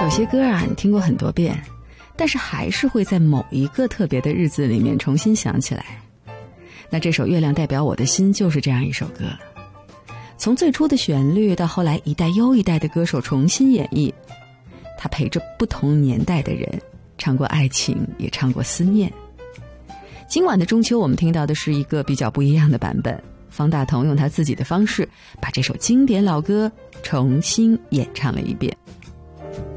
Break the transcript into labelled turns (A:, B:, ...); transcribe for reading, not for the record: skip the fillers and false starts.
A: 有些歌啊，你听过很多遍，但是还是会在某一个特别的日子里面重新想起来。那这首《月亮代表我的心》就是这样一首歌，从最初的旋律到后来一代又一代的歌手重新演绎，他陪着不同年代的人唱过爱情，也唱过思念。今晚的中秋，我们听到的是一个比较不一样的版本，方大同用他自己的方式把这首经典老歌重新演唱了一遍。